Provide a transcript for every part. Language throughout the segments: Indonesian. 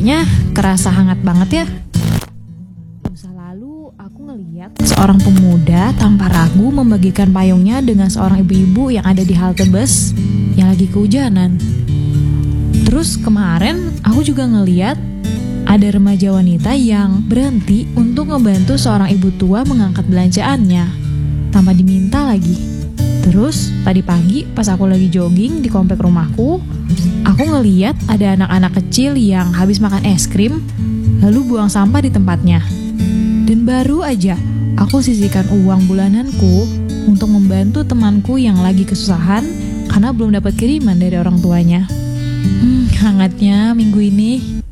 kayaknya kerasa hangat banget ya. Masa lalu aku ngeliat seorang pemuda tanpa ragu membagikan payungnya dengan seorang ibu-ibu yang ada di halte bus yang lagi kehujanan. Terus kemarin aku juga ngeliat ada remaja wanita yang berhenti untuk ngebantu seorang ibu tua mengangkat belanjaannya tanpa diminta lagi. Terus tadi pagi pas aku lagi jogging di komplek rumahku, aku ngeliat ada anak-anak kecil yang habis makan es krim lalu buang sampah di tempatnya. Dan baru aja aku sisihkan uang bulananku untuk membantu temanku yang lagi kesusahan karena belum dapat kiriman dari orang tuanya. Hangatnya minggu ini.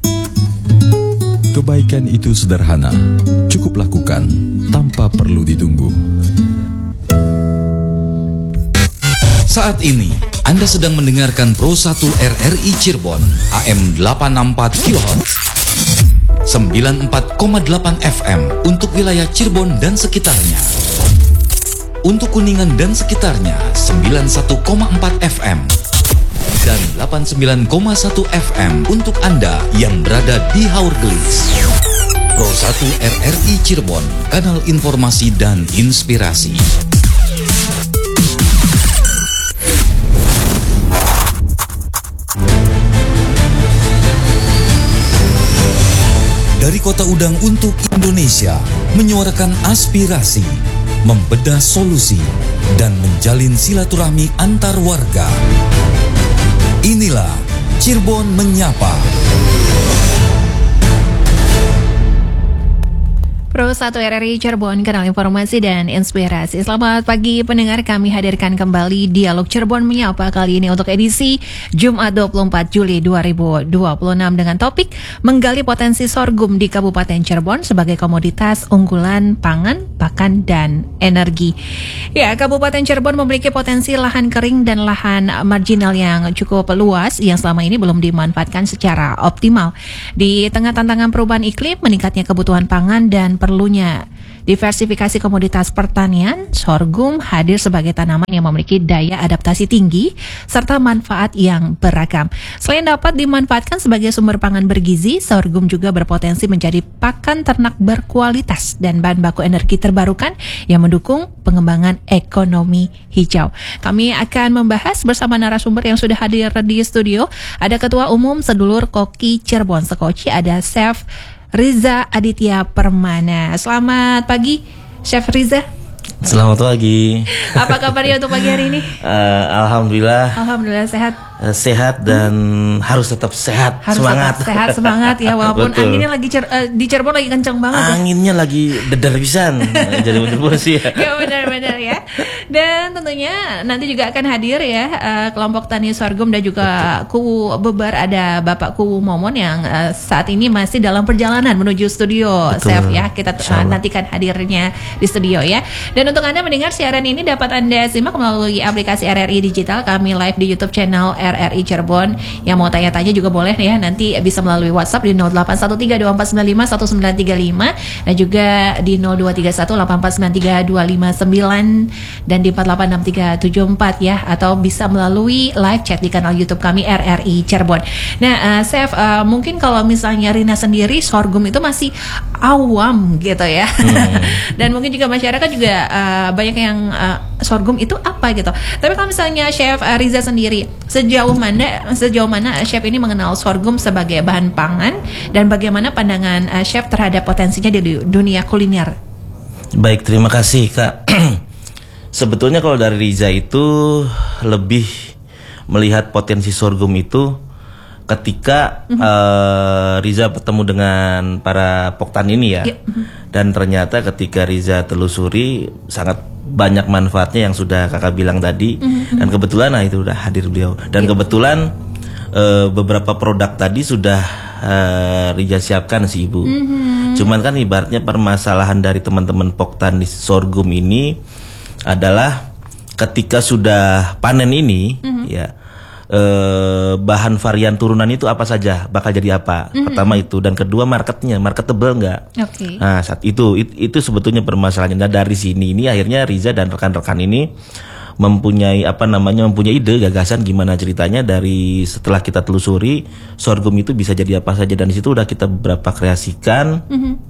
Kebaikan itu sederhana, cukup lakukan tanpa perlu ditunggu. Saat ini, Anda sedang mendengarkan Pro 1 RRI Cirebon, AM 864 kHz, 94,8 FM untuk wilayah Cirebon dan sekitarnya. Untuk Kuningan dan sekitarnya, 91,4 FM. Dan 89,1 FM untuk Anda yang berada di Haurgelis. Pro 1 RRI Cirebon, kanal informasi dan inspirasi. Dari Kota Udang untuk Indonesia, menyuarakan aspirasi, membedah solusi, dan menjalin silaturahmi antar warga. Inilah Cirebon Menyapa. Pro 1 RRI Cirebon, kanal informasi dan inspirasi. Selamat pagi pendengar, kami hadirkan kembali Dialog Cirebon Menyapa kali ini untuk edisi Jumat 24 Juli 2026 dengan topik menggali potensi sorghum di Kabupaten Cirebon sebagai komoditas unggulan pangan, pakan, dan energi. Ya, Kabupaten Cirebon memiliki potensi lahan kering dan lahan marginal yang cukup luas yang selama ini belum dimanfaatkan secara optimal. Di tengah tantangan perubahan iklim, meningkatnya kebutuhan pangan, dan perlunya diversifikasi komoditas pertanian, sorghum hadir sebagai tanaman yang memiliki daya adaptasi tinggi serta manfaat yang beragam. Selain dapat dimanfaatkan sebagai sumber pangan bergizi, sorghum juga berpotensi menjadi pakan ternak berkualitas dan bahan baku energi terbarukan yang mendukung pengembangan ekonomi hijau. Kami akan membahas bersama narasumber yang sudah hadir di studio. Ada Ketua Umum Sedulur Koki Cirebon Sekoci, ada Chef Riza Aditya Permana. Selamat pagi, Chef Riza. Selamat pagi. Apa kabarnya untuk pagi hari ini? Alhamdulillah. Alhamdulillah sehat. Sehat dan harus tetap sehat. Harus semangat. Tetap sehat, semangat ya. Walaupun anginnya lagi di Cirebon lagi kencang banget. Anginnya lagi dedar pisan. Jadi bener-bener sih ya. Ya benar-benar ya. Dan tentunya nanti juga akan hadir ya kelompok tani sorghum dan juga Kuwu Bebar. Ada Bapak Kuwu Momon yang saat ini masih dalam perjalanan menuju studio. Chef ya. Kita nantikan hadirnya di studio ya. Dan untuk Anda mendengar siaran ini dapat Anda simak melalui aplikasi RRI Digital. Kami live di YouTube channel RRI Cirebon. Yang mau tanya-tanya juga boleh ya. Nanti bisa melalui WhatsApp di 081324951935 dan juga di 0231849329 dan di 4867374 ya, atau bisa melalui live chat di kanal YouTube kami RRI Cirebon. Nah, Chef, mungkin kalau misalnya Rina sendiri sorghum itu masih awam gitu ya. Dan mungkin juga masyarakat juga banyak yang sorghum itu apa gitu. Tapi kalau misalnya Chef Riza sendiri, sejauh mana Chef ini mengenal sorghum sebagai bahan pangan dan bagaimana pandangan Chef terhadap potensinya di dunia kuliner? Baik, terima kasih Kak. Sebetulnya kalau dari Riza itu lebih melihat potensi sorghum itu ketika Riza bertemu dengan para poktan ini ya. Dan ternyata ketika Riza telusuri sangat banyak manfaatnya yang sudah kakak bilang tadi. Dan kebetulan itu udah hadir beliau. Dan kebetulan beberapa produk tadi sudah Riza siapkan sih Ibu. Cuman kan ibaratnya permasalahan dari teman-teman poktan di sorghum ini adalah ketika sudah panen ini ya, bahan varian turunan itu apa saja, bakal jadi apa. Pertama itu, dan kedua marketnya, marketable nggak. Nah saat itu sebetulnya permasalahannya. Nah dari sini ini akhirnya Riza dan rekan-rekan ini mempunyai ide gagasan gimana ceritanya dari setelah kita telusuri sorghum itu bisa jadi apa saja, dan di situ udah kita beberapa kreasikan.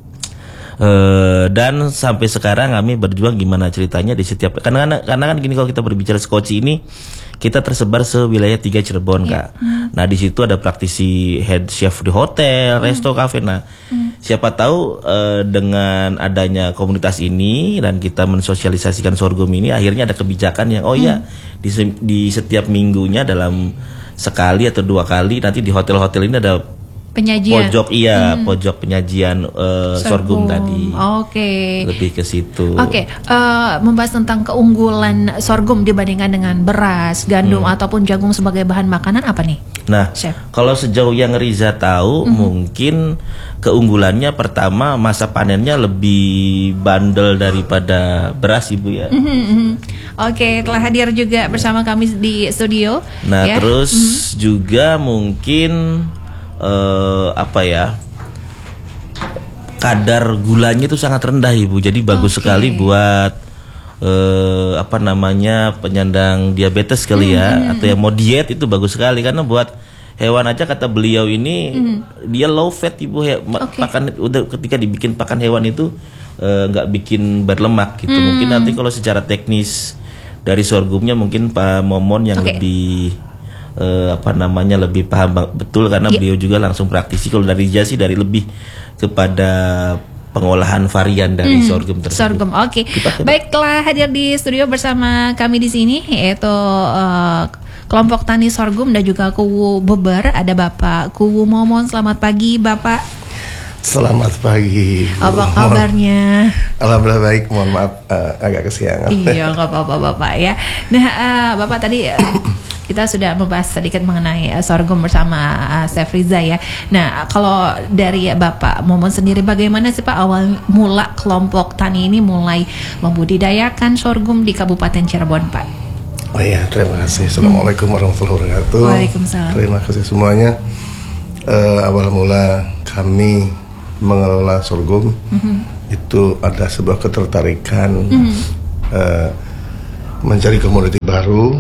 Dan sampai sekarang kami berjuang gimana ceritanya di setiap, karena kan gini, kalau kita berbicara skoci ini kita tersebar sewilayah 3 Cirebon Kak. Nah di situ ada praktisi head chef di hotel, resto, kafe. Nah siapa tahu dengan adanya komunitas ini dan kita mensosialisasikan sorghum ini, akhirnya ada kebijakan yang di setiap minggunya dalam sekali atau 2 kali nanti di hotel-hotel ini ada penyajian. Pojok penyajian sorghum tadi. Oke. Lebih ke situ. Oke. Membahas tentang keunggulan sorghum dibandingkan dengan beras, gandum ataupun jagung sebagai bahan makanan apa nih? Nah, Chef. kalau sejauh yang Riza tahu, mungkin keunggulannya pertama masa panennya lebih bandel daripada beras, Ibu ya. Oke, telah hadir juga bersama kami di studio. Nah, ya. terus juga mungkin kadar gulanya itu sangat rendah, Ibu. Jadi bagus sekali buat penyandang diabetes kali ya, atau yang mau diet itu bagus sekali, karena buat hewan aja kata beliau ini dia low fat, Ibu. Pakan udah ketika dibikin pakan hewan itu nggak bikin berlemak gitu. Mungkin nanti kalau secara teknis dari sorghumnya mungkin Pak Momon yang lebih lebih paham betul, karena beliau juga langsung praktisi. Kalau dari Jasi dari lebih kepada pengolahan varian dari sorghum tersebut. Sorghum, oke. Baik, telah hadir di studio bersama kami di sini yaitu kelompok tani sorghum dan juga Kuwu Beber. Ada Bapak Kuwu Momon. Selamat pagi, Bapak. Selamat pagi. Apa kabarnya? Alhamdulillah baik. Mohon maaf agak kesiangan. Iya, nggak apa-apa Bapak ya. Nah, Bapak tadi kita sudah membahas sedikit mengenai sorghum bersama Chef Riza ya. Nah, kalau dari Bapak Momon sendiri, bagaimana sih Pak awal mula kelompok tani ini mulai membudidayakan sorghum di Kabupaten Cirebon, Pak? Oh iya, terima kasih. Assalamualaikum warahmatullahi wabarakatuh. Waalaikumsalam. Terima kasih semuanya. Awal mula kami mengelola sorghum itu ada sebuah ketertarikan mencari komoditi baru.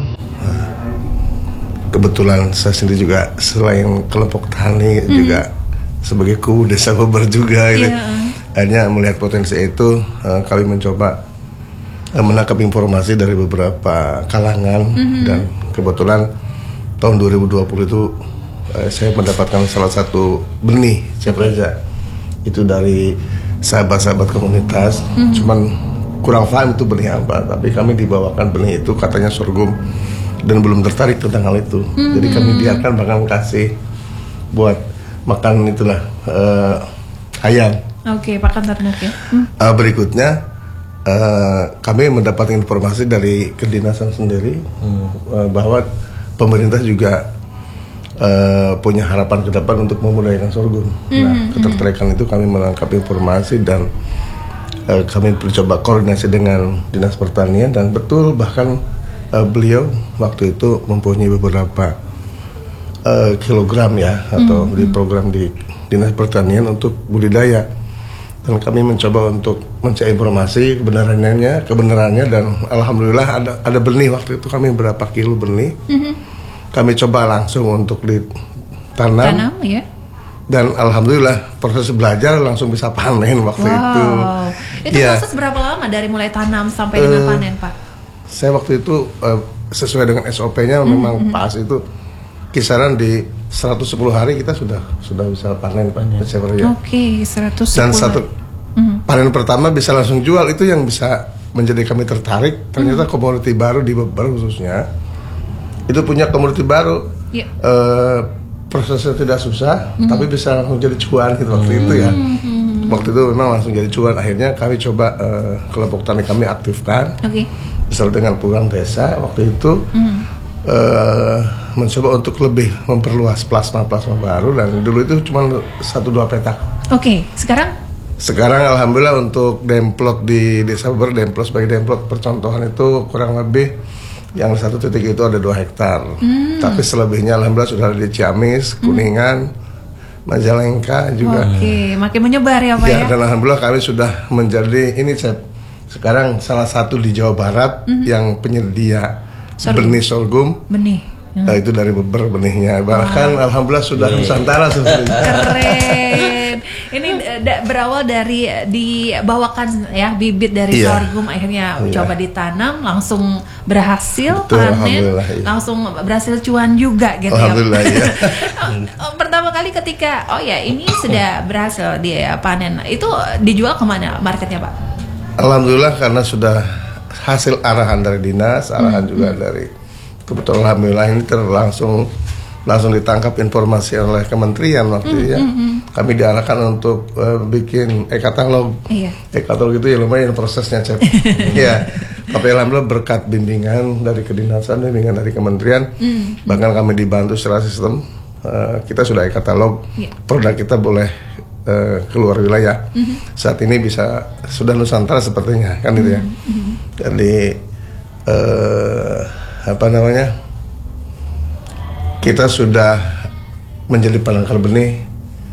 Kebetulan saya sendiri juga selain kelompok tani juga sebagai Kuwu Desa Beber juga gitu. Akhirnya melihat potensi itu, kami mencoba menangkap informasi dari beberapa kalangan dan kebetulan tahun 2020 itu saya mendapatkan salah satu benih Chef Reza itu dari sahabat-sahabat komunitas. Cuman kurang paham itu benih apa, tapi kami dibawakan benih itu katanya sorghum dan belum tertarik tentang hal itu. Jadi kami biarkan, bahkan kasih buat makan itulah ayam. Oke, pakan ternak ya. Berikutnya kami mendapat informasi dari kedinasan sendiri bahwa pemerintah juga punya harapan ke depan untuk memudayakan sorghum. Nah, ketertarikan itu kami menangkap informasi dan kami mencoba koordinasi dengan Dinas Pertanian, dan betul bahkan beliau waktu itu mempunyai beberapa kilogram ya, atau di program di Dinas Pertanian untuk budidaya, dan kami mencoba untuk mencari informasi kebenarannya dan alhamdulillah ada benih. Waktu itu kami berapa kilo benih kami coba langsung untuk ditanam ya. Dan alhamdulillah proses belajar langsung bisa panen waktu itu. Itu proses berapa lama dari mulai tanam sampai dengan panen, Pak? Saya waktu itu sesuai dengan SOP-nya memang pas itu kisaran di 110 hari kita sudah bisa panen, Pak. Oke, 110. Dan panen pertama bisa langsung jual, itu yang bisa menjadi kami tertarik. Ternyata komoditi baru di Beber khususnya itu punya komoditi baru. Prosesnya tidak susah, tapi bisa langsung jadi cuan gitu waktu itu ya. Waktu itu memang langsung jadi cuan. Akhirnya kami coba kelompok tani kami aktifkan. Beserta dengan pulang desa waktu itu mencoba untuk lebih memperluas plasma baru, dan dulu itu cuma 1-2 petak. Sekarang alhamdulillah untuk demplot di Desa Beber, demplot sebagai demplot percontohan itu kurang lebih yang 1 titik itu ada 2 hektar. Tapi selebihnya alhamdulillah sudah ada di Ciamis, Kuningan, Majalengka juga. Makin menyebar ya Pak ya. Dan alhamdulillah kami sudah menjadi ini sekarang salah satu di Jawa Barat yang penyedia benih sorghum. Benih. Itu dari berbenihnya. Bahkan alhamdulillah sudah Nusantara sebenarnya. Keren. Ini berawal dari dibawakan ya bibit dari sorghum, akhirnya coba ditanam, langsung berhasil panen, langsung berhasil cuan juga gitu alhamdulillah, ya. Pertama kali ketika ini sudah berhasil dia panen, itu dijual kemana marketnya Pak? Alhamdulillah karena sudah hasil arahan dari dinas, arahan juga dari kebetulan alhamdulillah ini langsung ditangkap informasi oleh kementerian waktu itu ya. Kami diarahkan untuk bikin e-katalog. E-katalog itu ya lumayan prosesnya, Cep. Ya. Tapi alhamdulillah berkat bimbingan dari kedinasan, bimbingan dari kementerian, bahkan kami dibantu secara sistem, kita sudah e-katalog. Produk kita boleh keluar wilayah. Saat ini sudah Nusantara sepertinya, kan itu ya. Jadi kita sudah menjadi penangkal benih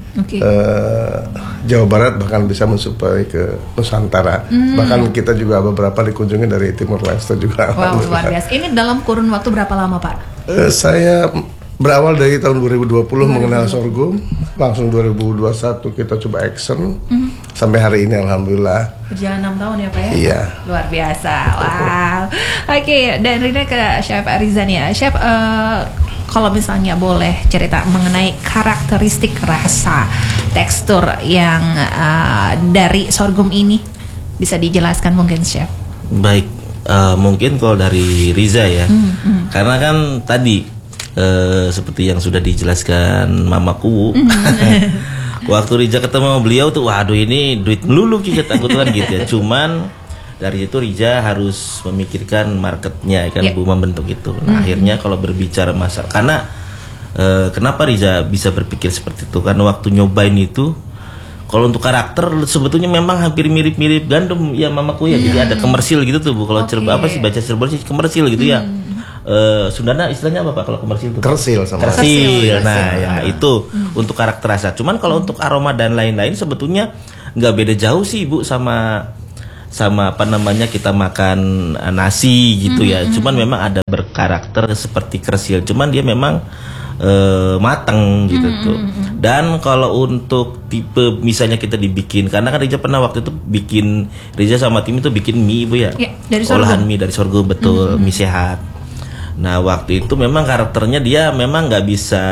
Jawa Barat, bahkan bisa mensuplai ke Nusantara. Bahkan kita juga beberapa dikunjungi dari Timur Leste juga. Wow, luar biasa. Ini dalam kurun waktu berapa lama Pak? Saya berawal dari tahun 2020 mengenal sorghum, langsung 2021 kita coba action, sampai hari ini alhamdulillah. Berjalan 6 tahun ya Pak ya? Iya. Luar biasa. Wow. Oke, dan Rina ke Chef Rizan ya. Chef, kalau misalnya boleh cerita mengenai karakteristik rasa, tekstur yang dari sorghum ini, bisa dijelaskan mungkin Chef? Baik, mungkin kalau dari Riza ya, karena kan tadi seperti yang sudah dijelaskan Mamaku, waktu Riza ketemu beliau tuh, waduh ini duit melulu kita aku tuh kan gitu ya. Cuman dari itu Riza harus memikirkan marketnya kan, Bu, membentuk itu. Nah, akhirnya kalau berbicara masalah, karena kenapa Riza bisa berpikir seperti itu? Karena waktu nyobain itu, kalau untuk karakter sebetulnya memang hampir mirip-mirip gandum ya Mamaku ya. Jadi ada komersil gitu tuh, Bu. Kalau baca Cirebon sih komersil gitu ya. Sundana istilahnya apa Pak kalau komersil itu? Kersil sama Kersil. Nah, ya itu untuk karakter rasa. Cuman kalau untuk aroma dan lain-lain sebetulnya nggak beda jauh sih, Bu, sama kita makan nasi gitu ya. Cuman memang ada berkarakter seperti kersil. Cuman dia memang matang gitu tuh. Dan kalau untuk tipe misalnya kita dibikin, karena kan Riza pernah waktu itu Riza sama tim itu bikin mie, Bu ya. Dari olahan mie dari sorghum, betul, mie sehat. Nah, waktu itu memang karakternya dia memang nggak bisa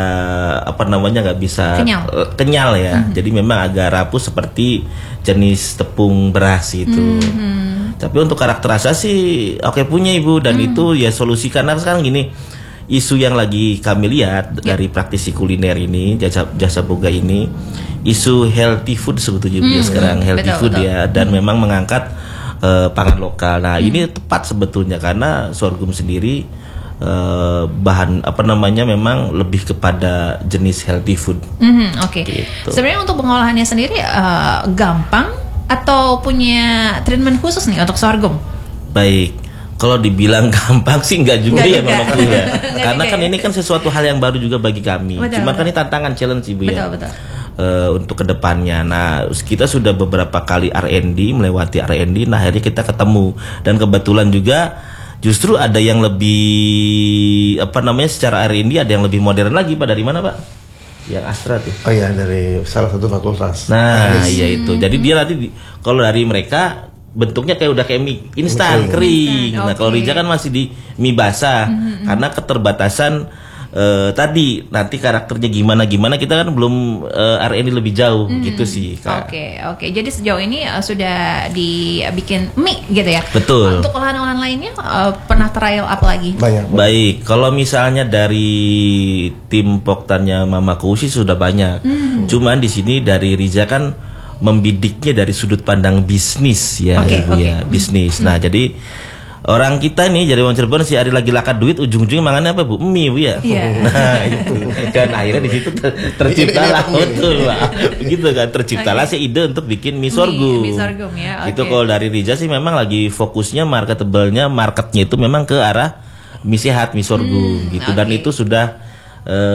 kenyal ya. Jadi memang agak rapuh seperti jenis tepung beras itu. Tapi untuk karakter rasa sih oke punya Ibu, dan itu ya solusi, karena sekarang gini, isu yang lagi kami lihat dari praktisi kuliner ini, jasa boga ini, isu healthy food sebetulnya ya sekarang, healthy food ya, dan memang mengangkat pangan lokal. Nah, ini tepat sebetulnya karena sorghum sendiri bahan memang lebih kepada jenis healthy food. Oke. Gitu. Sebenarnya untuk pengolahannya sendiri gampang atau punya treatment khusus nih untuk sorghum? Baik, kalau dibilang gampang sih enggak juga ya Mamaku ya. Karena kan ini kan sesuatu hal yang baru juga bagi kami. Cuman kan ini tantangan, challenge Ibu ya. Betul. Untuk kedepannya. Nah, kita sudah beberapa kali melewati R&D. Nah, akhirnya kita ketemu, dan kebetulan juga justru ada yang lebih secara R&D ada yang lebih modern lagi, Pak. Dari mana, Pak? Yang Astra tuh. Oh iya, dari salah satu fakultas. Nah, iya itu. Jadi dia nanti kalau dari mereka bentuknya kayak udah kayak mie instan kering. Nah, kalau Riza kan masih di mie basah karena keterbatasan tadi nanti karakternya gimana kita kan belum R&D lebih jauh gitu sih, Kak. Oke. Jadi sejauh ini sudah dibikin mie gitu ya. Betul. Untuk olahan-olahan lainnya pernah trial apa lagi? Banyak. Baik, kalau misalnya dari tim Poktannya Mamaku sih sudah banyak. Cuman di sini dari Riza kan membidiknya dari sudut pandang bisnis ya, bisnis. Nah, jadi orang kita nih jadi orang Cirebon si hari lagi lakat duit, ujung-ujungnya mangannya apa, Bu? Mie, Bu ya. Nah, itu kan akhirnya di situ terciptalah betul, Pak. Gitu kan, terciptalah si ide untuk bikin mie sorghum. Mie sorghum ya. Gitu. Kalau dari Riza sih memang lagi fokusnya marketnya itu memang ke arah mie sehat, mie sorghum gitu. Dan itu sudah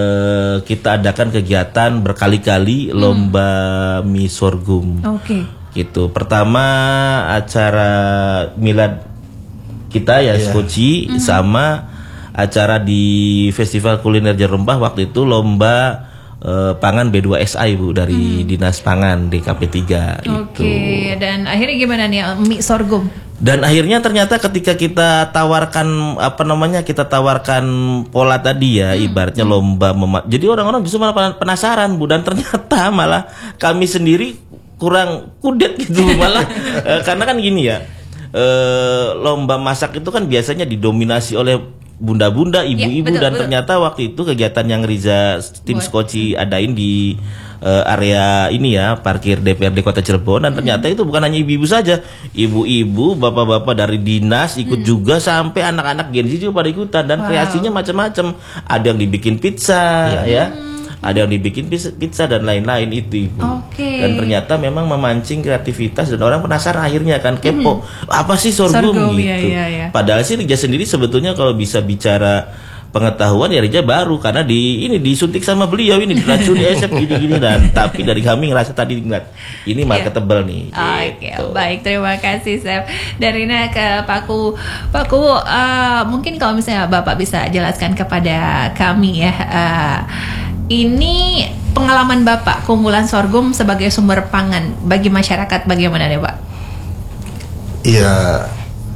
kita adakan kegiatan berkali-kali lomba mie sorghum. Gitu. Pertama acara milad kita ya Skoci, sama acara di Festival Kuliner Jerempah waktu itu lomba pangan B2SI Bu dari Dinas Pangan DKP 3 Oke, dan akhirnya gimana nih mie sorghum? Dan akhirnya ternyata ketika kita tawarkan kita tawarkan pola tadi ya, ibaratnya lomba jadi orang-orang justru malah penasaran Bu, dan ternyata malah kami sendiri kurang kudet gitu malah karena kan gini ya, lomba masak itu kan biasanya didominasi oleh bunda-bunda, ibu-ibu, dan ternyata waktu itu kegiatan yang Riza tim Skoci adain di area ini ya, parkir DPRD Kota Cirebon, dan ternyata itu bukan hanya ibu-ibu saja, ibu-ibu, bapak-bapak dari dinas ikut juga, sampai anak-anak Gen Z juga pada ikutan, dan kreasinya macam-macam, ada yang dibikin pizza ya. Ada yang dibikin pizza dan lain-lain itu Ibu. Dan ternyata memang memancing kreativitas dan orang penasaran akhirnya kan kepo. Apa sih sorghum gitu. Iya. Padahal sih Rija sendiri sebetulnya kalau bisa bicara pengetahuan ya Rija baru, karena disuntik sama beliau, ini diracuni esep gini-gini, dan tapi dari kami ngerasa tadi ini marketable nih. Oke, baik, terima kasih Chef. Dari Rina ke Paku, mungkin kalau misalnya Bapak bisa jelaskan kepada kami ya, ini pengalaman Bapak keunggulan sorghum sebagai sumber pangan bagi masyarakat bagaimana nih Pak? Iya,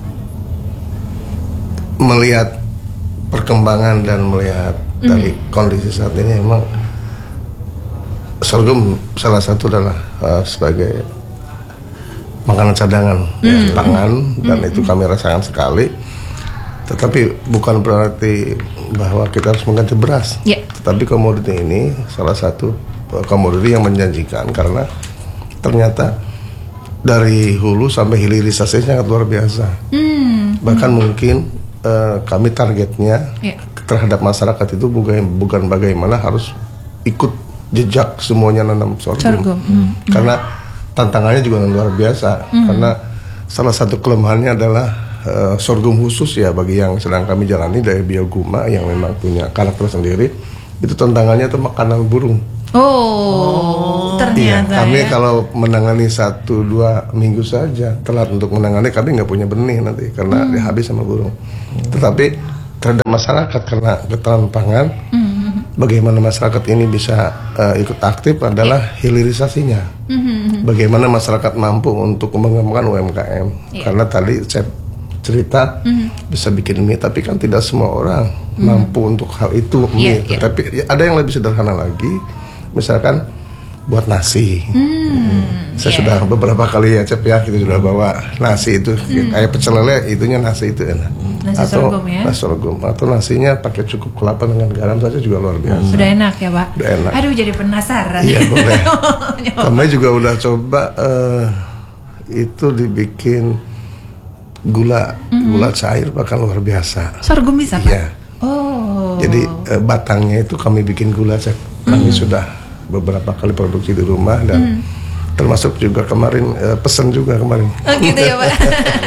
melihat perkembangan dan melihat dari kondisi saat ini, memang sorghum salah satu adalah sebagai makanan cadangan pangan, dan itu kami rasakan sekali. Tetapi bukan berarti bahwa kita harus mengganti beras. Tetapi komoditi ini salah satu komoditi yang menjanjikan, karena ternyata dari hulu sampai hilirisasi sangat luar biasa. Bahkan mungkin kami targetnya terhadap masyarakat itu bukan bagaimana harus ikut jejak semuanya nanam sorghum. Karena tantangannya juga luar biasa. Karena salah satu kelemahannya adalah sorghum khusus ya, bagi yang sedang kami jalani dari bioguma yang memang punya karakter sendiri, itu tantangannya itu makanan burung. Ternyata kami kalau menangani 1-2 minggu saja, telat untuk menangani, kami nggak punya benih nanti karena habis sama burung. Tetapi terhadap masyarakat, karena ketahanan pangan, bagaimana masyarakat ini bisa ikut aktif adalah hilirisasinya. Bagaimana masyarakat mampu untuk mengembangkan UMKM. Karena tadi saya cerita bisa bikin mie, tapi kan tidak semua orang mampu untuk hal itu mie. Tapi ada yang lebih sederhana lagi, misalkan buat nasi. Saya sudah beberapa kali ya Cep ya, kita sudah bawa nasi itu kayak pecel lele, itunya nasi itu enak. Nasi sorghum ya? Nasi sorghum, atau nasinya pakai cukup kelapa dengan garam saja juga luar biasa. Sudah enak ya Pak? Udah enak. Aduh, jadi penasaran. Iya boleh. Kami juga udah coba itu dibikin gula cair, bahkan luar biasa. Sorghum bisa Pak? Iya. Jadi batangnya itu kami bikin gula Cep. Kami sudah beberapa kali produksi di rumah, dan termasuk juga kemarin pesan juga kemarin. Oh gitu ya Pak.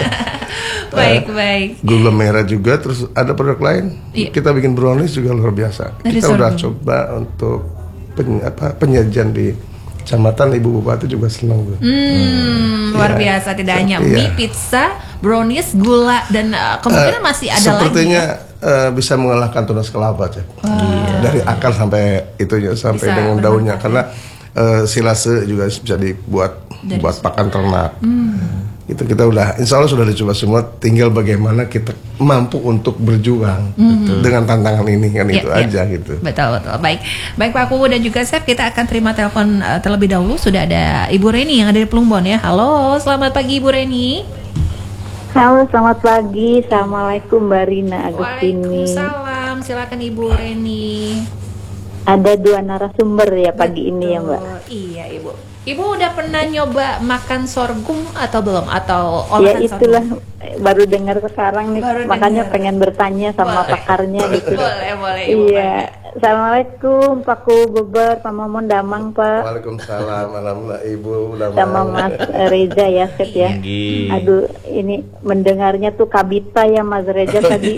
Baik. Gula merah juga, terus ada produk lain. Kita bikin brownies juga luar biasa. Dari Kita sorghum. udah coba untuk penyajian di kecamatan, Ibu Bupati juga senang Bu. Luar biasa, tidak hanya mie, pizza, brownies, gula, dan kemungkinan masih ada sepertinya, lagi ya. Bisa mengalahkan tunas kelapa Cep. Dari akar sampai itunya, sampai Bisa dengan bermanfaat, daunnya, karena silase juga bisa dibuat buat pakan ternak. Itu kita udah, insya Allah sudah dicoba semua, tinggal bagaimana kita mampu untuk berjuang dengan tantangan ini kan, itu aja gitu. Betul. Baik Pak Kuwu dan juga Chef, kita akan terima telepon terlebih dahulu. Sudah ada Ibu Reni yang ada di Plumbon ya. Halo, selamat pagi Ibu Reni. Halo, selamat pagi. Assalamualaikum Mbak Rina Agustini. Waalaikumsalam. Silakan Ibu Reni. Ada 2 narasumber ya pagi ini ya Mbak. Iya Ibu. Ibu udah pernah nyoba makan sorghum atau belum? Atau Ya olahan itulah, sorghum? baru dengar sekarang nih, Baru makanya dengar. pengen bertanya sama pakarnya gitu. Boleh Ibu. Iya. Assalamualaikum Pak Gubernur, Pak Momon Damang Pak, Waalaikumsalam, alhamdulillah Ibu udah sama Mas Reza ya Chef ya. Aduh, ini mendengarnya tuh kabita ya Mas Reza tadi.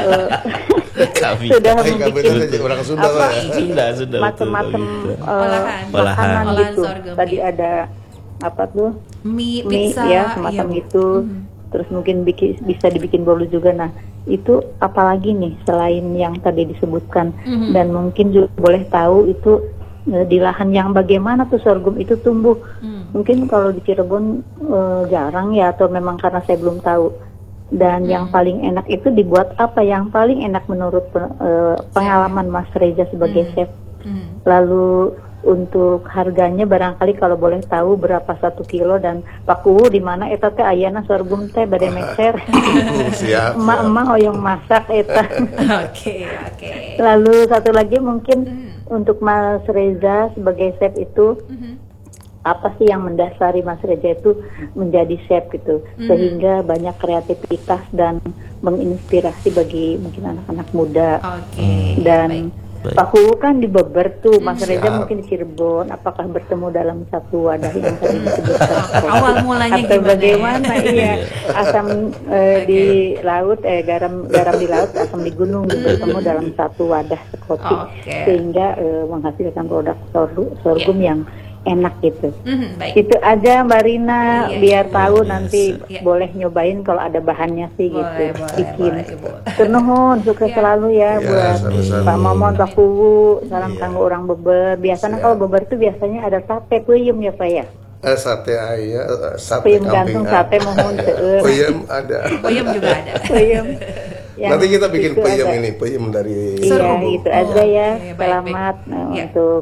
Sudah membuat orang Sunda apa, ya. Sunda macam-macam Olahan makanan Olahan gitu. sorghum, Tadi ya. ada apa tuh mie mie pizza ya semacam iya, Bu. gitu. Terus mungkin bisa dibikin bolu juga. Nah itu apalagi nih selain yang tadi disebutkan, dan mungkin juga boleh tahu itu di lahan yang bagaimana tuh sorghum itu tumbuh. Mungkin kalau di Cirebon jarang ya, atau memang karena saya belum tahu. Dan yang paling enak itu dibuat apa? Yang paling enak menurut pengalaman Mas Reza sebagai chef. Lalu untuk harganya barangkali kalau boleh tahu berapa 1 kilo, dan Pak Kuwu di mana eta teh ayana sorghum teh bade mecer. Siap. Emak-emak hoyong masak eta. Oke. Lalu satu lagi mungkin untuk Mas Reza sebagai chef itu apa sih yang mendasari Mas Reza itu menjadi chef gitu, sehingga banyak kreativitas dan menginspirasi bagi mungkin anak-anak muda. Oke. Dan Baik. Pak Kuwu kan di Beber tuh, Mas Reza Siap. mungkin di Cirebon. Apakah bertemu dalam satu wadah yang tadi disebutkan? Awal mulanya Atau gimana ya? bagaimana? Iya, asam di laut, garam di laut, asam di gunung bertemu dalam satu wadah sekoci, Oke. sehingga menghasilkan produk sorghum yang enak gitu. Baik. Itu aja Mbak Rina, Iya, biar tahu Iya, nanti iya. boleh nyobain kalau ada bahannya sih gitu. Boleh, Bikin. boleh, Ibu. Turnuhun, sukses Iya. selalu ya Iya, buat sama-sama. Pak Momon, Pak Kuwu, salam Iya. kanggo orang Beber. Biasanya Siap. kalau Beber tuh biasanya ada sate peyem ya Pak ya. Sate ayam, sate Peyem kambing. gantung, sate mohon seueur. Peyem ada. Peyem juga ada. Peyem. Yang Nanti kita bikin itu peyem ada. ini, peyem dari Iya, Sorghum. itu aja ya. Oke, baik, Selamat Iya. untuk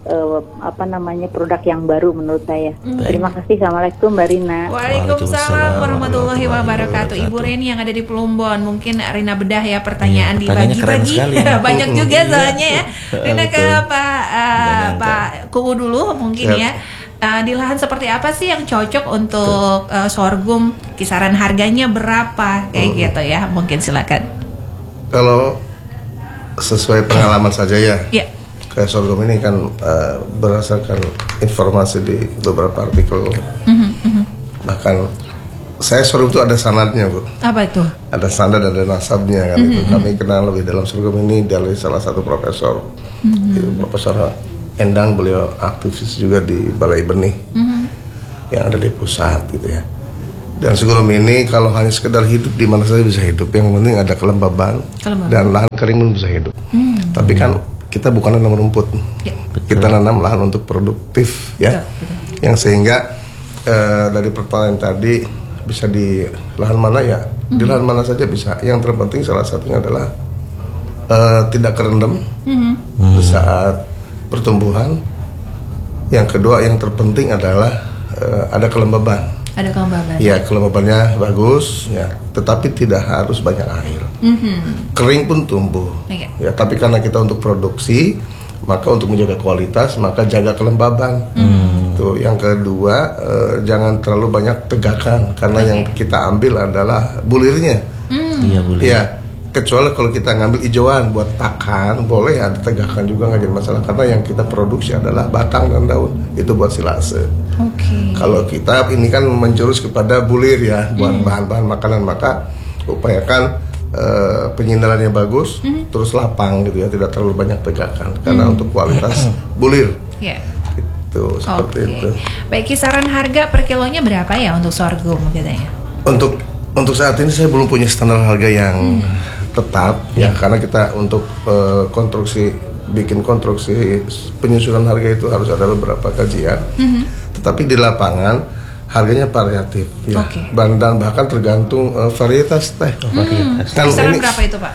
produk yang baru menurut saya. Terima kasih. Assalamualaikum Mbak Rina. Waalaikumsalam warahmatullahi wabarakatuh. Ibu Reni yang ada di Plumbon, mungkin Rina bedah ya pertanyaan Iya, pertanyaannya keren dibagi-bagi. sekali. Banyak juga soalnya ya. Rina ke Betul. Pak Kuwu dulu mungkin Siap. ya. Di lahan seperti apa sih yang cocok untuk sorghum? Kisaran harganya berapa? Kayak gitu ya. Mungkin silakan. Kalau sesuai pengalaman saja ya. Ya. Kayak sorghum ini kan berdasarkan informasi di beberapa artikel. Bahkan saya sorghum itu ada sanadnya, Bu. Apa itu? Ada sanad, ada nasabnya kan itu. Kami kenal lebih dalam sorghum ini dari salah satu profesor. Itu Profesor Endang, beliau aktivis juga di Balai Benih yang ada di pusat gitu ya. Dan sorghum ini kalau hanya sekedar hidup di mana saja bisa hidup. Yang penting ada kelembaban dan lahan kering pun bisa hidup. Tapi kan kita bukan nanam rumput, Ya. kita nanam lahan untuk produktif ya. Yang sehingga dari pertanyaan tadi bisa di lahan mana ya, di lahan mana saja bisa. Yang terpenting salah satunya adalah tidak kerendam saat pertumbuhan. Yang kedua yang terpenting adalah ada kelembaban. Ada kelembaban. Ya, kelembabannya bagus ya, tetapi tidak harus banyak air. Kering pun tumbuh. Iya. Ya, tapi karena kita untuk produksi, maka untuk menjaga kualitas, maka jaga kelembaban. Tuh, yang kedua jangan terlalu banyak tegakan karena yang kita ambil adalah bulirnya. Iya boleh. Ya, kecuali kalau kita ngambil hijauan buat pakan, boleh ada tegakan juga nggak jadi masalah karena yang kita produksi adalah batang dan daun itu buat silase. Oke. Kalau kita ini kan menjurus kepada bulir ya buat bahan-bahan makanan, maka upayakan penyindarannya bagus, terus lapang gitu ya, tidak terlalu banyak tegakan karena untuk kualitas bulir Ya. itu seperti Oke. itu. Baik, kisaran harga per kilonya berapa ya untuk sorghum katanya? Untuk saat ini saya belum punya standar harga yang tetap ya karena kita untuk bikin konstruksi penyusunan harga itu harus ada beberapa kajian. Tetapi di lapangan harganya variatif ya. Oke. Dan bahkan tergantung varietas teh. Kan Kisaran ini, berapa itu Pak?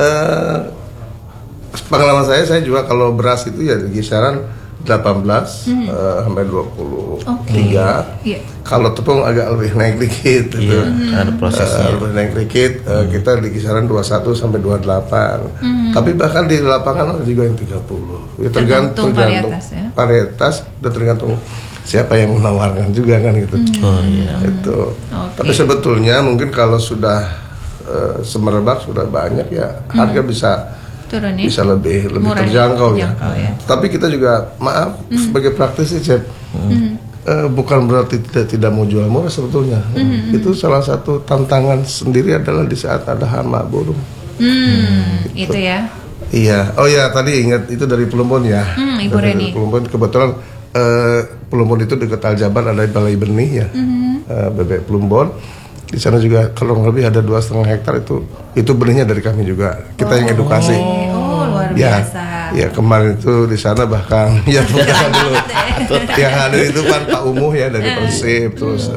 pengalaman saya juga kalau beras itu ya di kisaran 18 sampai 23. Iya. Kalau tepung agak lebih naik dikit gitu. Iya, ada prosesnya. Lebih naik dikit, kita di kisaran 21 sampai 28. Tapi bahkan di lapangan ada juga yang 30. Ya, Tergantung varietas, ya. Varietas dan tergantung siapa yang menawarkan juga kan gitu. Oh iya. Itu. Oke. Tapi sebetulnya mungkin kalau sudah semerbak sudah banyak ya harga Turun ya? bisa lebih Murah, terjangkau ya. terjangkau, ya. Tapi kita juga maaf sebagai praktisi Chef, bukan berarti tidak mau jual murah sebetulnya. Itu salah satu tantangan sendiri adalah di saat ada hama burung. Itu ya. Iya, oh ya tadi ingat itu dari Plumbon ya. Ibu Dari Reni. Plumbon kebetulan Plumbon itu dekat Aljabar ada balai benih ya, bebek Plumbon. Di sana juga kurang lebih ada 2,5 hektar itu benihnya dari kami juga. Kita yang edukasi. Oh, luar Ya, biasa. ya kemarin itu di sana bahkan ya bukan dulu. Yang hadir itu kan Pak Umuh ya dari Persib, terus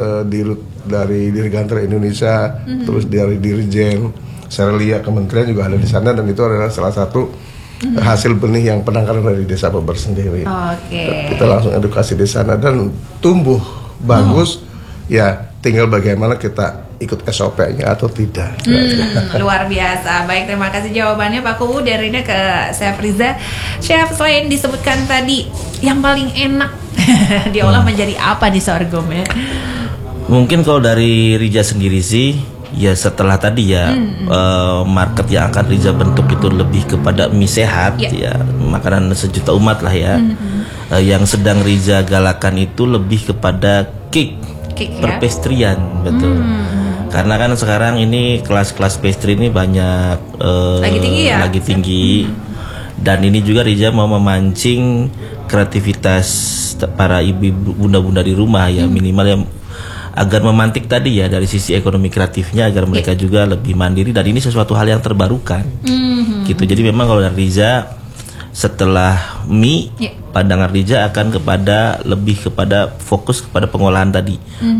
dari Dirgantara Indonesia, terus dari Dirjen Serelia Kementerian juga ada di sana, dan itu adalah salah satu hasil benih yang penangkaran dari Desa Beber sendiri. Oke. Kita langsung edukasi di sana dan tumbuh bagus. Ya, tinggal bagaimana kita ikut SOP-nya atau tidak. Luar biasa. Baik, terima kasih jawabannya Pak Kuwu. Dari Rina ke Chef Riza. Chef, selain disebutkan tadi yang paling enak diolah menjadi apa di sorghum ya? Mungkin kalau dari Riza sendiri sih, ya setelah tadi ya market yang akan Riza bentuk itu lebih kepada mie sehat ya, makanan sejuta umat lah ya. Yang sedang Riza galakan itu lebih kepada cake perpestrian, betul. Karena kan sekarang ini kelas-kelas pastry ini banyak lagi tinggi dan ini juga Riza mau memancing kreativitas para ibu-ibu, bunda-bunda di rumah ya, minimal yang agar memantik tadi ya dari sisi ekonomi kreatifnya, agar mereka juga lebih mandiri, dan ini sesuatu hal yang terbarukan gitu. Jadi memang kalau dari Riza setelah mie, pandangan Riza akan lebih kepada fokus kepada pengolahan tadi,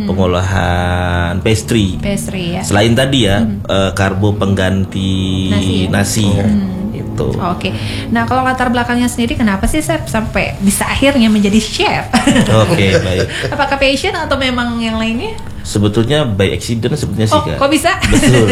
pengolahan pastry ya. Selain tadi ya karbo pengganti nasi. Itu. Oke. Nah, kalau latar belakangnya sendiri, kenapa sih Chef sampai bisa akhirnya menjadi chef? Oke, baik. Apakah passion atau memang yang lainnya? Sebetulnya by accident sebetulnya sih, Kak. Kok bisa? Betul.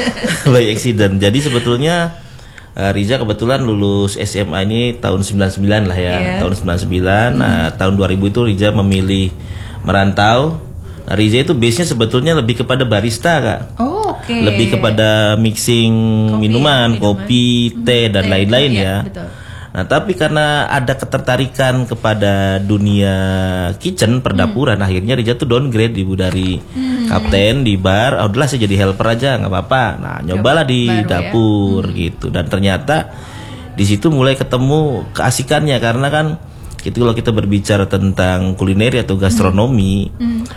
By accident. Jadi sebetulnya Riza kebetulan lulus SMA ini tahun 99 lah ya. Tahun 99. Nah, tahun 2000 itu Riza memilih merantau. Nah, Riza itu base-nya sebetulnya lebih kepada barista, Kak. Oke. Lebih kepada mixing minuman, kopi, teh dan lain-lain ya. Betul. Nah, tapi karena ada ketertarikan kepada dunia kitchen, perdapuran, akhirnya Riza tuh downgrade Ibu dari kapten di bar. Udahlah saya jadi helper aja, nggak apa-apa. Nah, nyobalah di dapur gitu, dan ternyata di situ mulai ketemu keasikannya, karena kan itu kalau kita berbicara tentang kulineri atau gastronomi,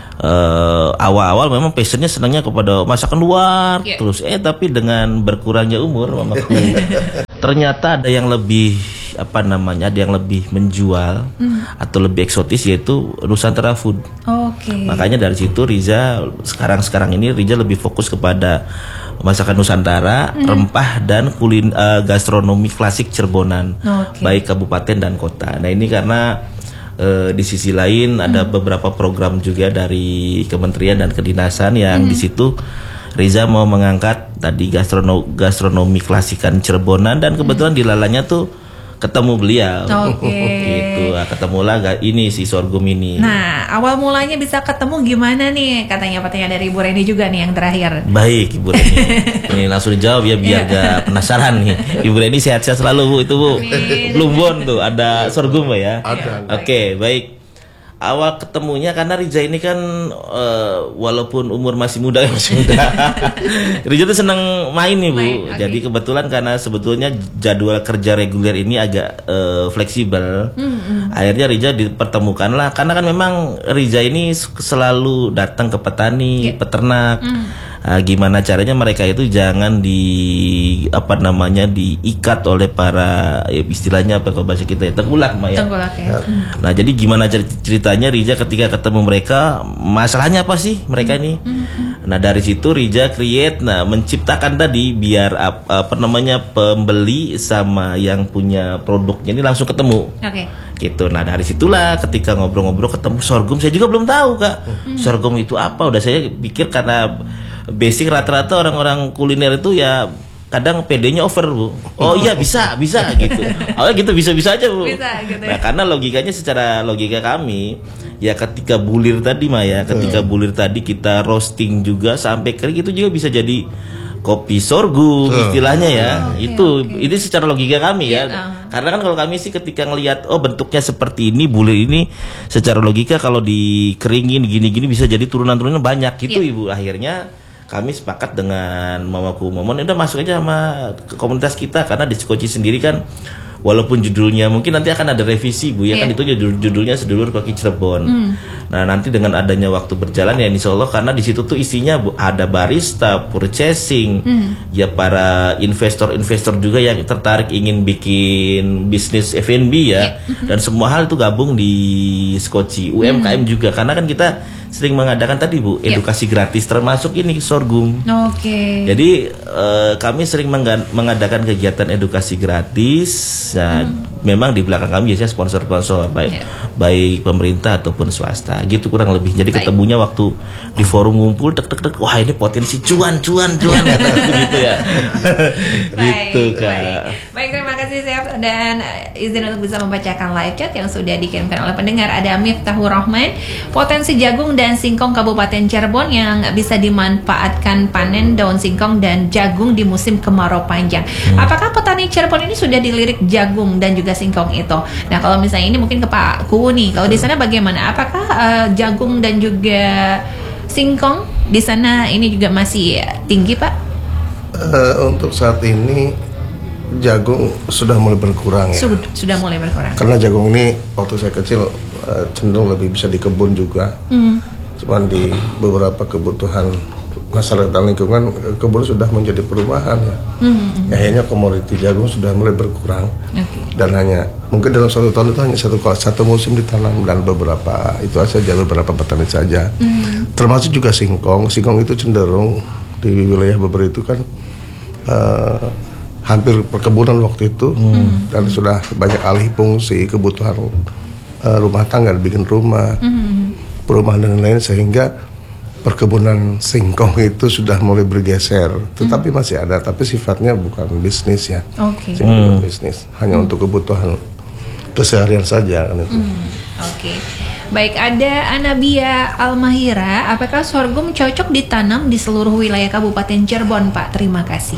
awal-awal memang passionnya senangnya kepada masakan luar, terus tapi dengan berkurangnya umur mamaku ternyata ada yang lebih ada yang lebih menjual atau lebih eksotis, yaitu Nusantara food. Makanya dari situ Riza sekarang ini Riza lebih fokus kepada masakan Nusantara, rempah dan gastronomi klasik Cirebonan, baik kabupaten dan kota. Nah, ini karena di sisi lain ada beberapa program juga dari kementerian dan kedinasan yang di situ Riza mau mengangkat tadi gastronomi klasikan Cirebonan, dan kebetulan di lalanya tuh ketemu beliau. Gitu, ketemulah ini si sorghum ini. Nah, awal mulanya bisa ketemu gimana nih? Katanya dari Ibu Reni juga nih yang terakhir. Baik, Ibu Reni. Ini langsung dijawab ya biar gak penasaran nih. Ibu Reni sehat-sehat selalu, Bu. Itu, Bu. Plumbon tuh ada sorghum, Mbak ya. Ada. Oke, baik. Awal ketemunya karena Riza ini kan walaupun umur masih muda Riza tuh senang main nih, Bu. Jadi kebetulan karena sebetulnya jadwal kerja reguler ini agak fleksibel. Akhirnya Riza dipertemukan lah, karena kan memang Riza ini selalu datang ke petani, peternak. Gimana caranya mereka itu jangan diikat oleh para istilahnya kalau bahasa kita ya tengkulak, Maya. Tengkulak ya. Nah, jadi gimana ceritanya Riza ketika ketemu mereka, masalahnya apa sih mereka ini? Nah, dari situ Riza menciptakan tadi biar pembeli sama yang punya produknya ini langsung ketemu. Gitu. Nah, dari situlah ketika ngobrol-ngobrol ketemu sorghum. Saya juga belum tahu, Kak. Sorghum itu apa? Udah saya pikir karena basic rata-rata orang-orang kuliner itu ya kadang PD-nya over, Bu. Oh iya bisa gitu. Awalnya gitu bisa aja, Bu. Bisa, gitu ya. Nah, karena logikanya secara logika kami ya ketika bulir tadi bulir tadi kita roasting juga sampai kering, itu juga bisa jadi kopi sorghum istilahnya ya. Ini secara logika kami ya. Karena kan kalau kami sih ketika ngelihat bentuknya seperti ini, bulir ini secara logika kalau dikeringin gini-gini bisa jadi turunan-turunan banyak gitu, Ibu. Akhirnya kami sepakat dengan Mamaku Momon, udah masuk aja sama komunitas kita, karena di Skoci sendiri kan walaupun judulnya mungkin nanti akan ada revisi Bu ya, kan Iya. itu judulnya Sedulur Koki Cirebon. Nah nanti dengan adanya waktu berjalan ya insya Allah, karena di situ tuh isinya Bu, ada barista, purchasing, ya para investor juga yang tertarik ingin bikin bisnis F&B ya, dan semua hal itu gabung di Skoci. UMKM juga, karena kan kita sering mengadakan tadi Bu edukasi gratis, termasuk ini sorghum. Oke. Jadi kami sering mengadakan kegiatan edukasi gratis. Nah, memang di belakang kami biasanya sponsor-sponsor baik pemerintah ataupun swasta. Gitu kurang lebih. Jadi ketemunya waktu di forum ngumpul, tek, wah ini potensi cuan gitu ya. Gitu Kak. Baik, terima kasih Chef, dan izin untuk bisa membacakan live chat yang sudah dikirimkan oleh pendengar. Ada Miftahur Rahman, potensi jagung dan singkong Kabupaten Cirebon yang bisa dimanfaatkan panen daun singkong dan jagung di musim kemarau panjang. Apakah petani Cirebon ini sudah dilirik jagung dan juga singkong itu? Nah, kalau misalnya ini mungkin ke Pak Kuwu nih, kalau di sana bagaimana? Apakah jagung dan juga singkong di sana ini juga masih tinggi, Pak? Untuk saat ini jagung sudah mulai berkurang ya. Sudah mulai berkurang. Karena jagung ini waktu saya kecil cenderung lebih bisa di kebun juga. Cuman di beberapa kebutuhan masyarakat dan lingkungan, kebun sudah menjadi perumahan ya. Akhirnya komoditi jagung sudah mulai berkurang. Dan hanya mungkin dalam 1 tahun itu hanya satu musim ditanam, dan beberapa itu saja, beberapa petani saja. Termasuk juga singkong. Singkong itu cenderung di wilayah Beber itu kan hampir perkebunan waktu itu, dan sudah banyak alih fungsi kebutuhan rumah tangga, bikin rumah, perumahan dan lain-lain, sehingga perkebunan singkong itu sudah mulai bergeser. Tetapi masih ada, tapi sifatnya bukan bisnis ya. Bukan bisnis, hanya untuk kebutuhan keseharian saja kan itu. Baik, ada Anabia Almahira, apakah sorghum cocok ditanam di seluruh wilayah Kabupaten Cirebon, Pak? Terima kasih.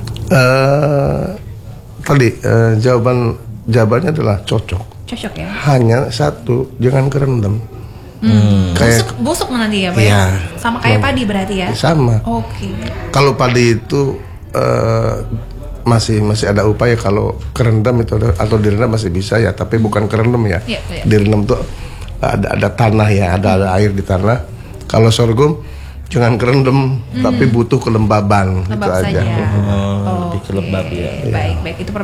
Jawabannya adalah cocok. Cocok ya. Hanya satu, jangan kerendam. Busuk nanti ya, Pak? Iya. Sama kayak padi berarti ya? Sama. Kalau padi itu masih ada upaya, kalau kerendam itu atau direndam masih bisa ya, tapi bukan kerendam ya. Direndam tuh ada tanah ya, ada air di tanah. Kalau sorghum jangan kerendam, tapi butuh kelembaban. Lembab itu aja. saja. Lebih ke lembab ya. Baik, itu